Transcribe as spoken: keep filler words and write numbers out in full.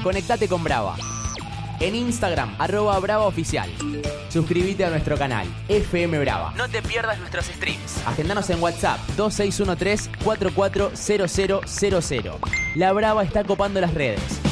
conectate con Brava. En Instagram, arroba Brava Oficial. Suscríbete a nuestro canal, F M Brava. No te pierdas nuestros streams. Agendanos en WhatsApp, dos seis uno tres, cuatro cuatro cero cero cero cero. La Brava está copando las redes.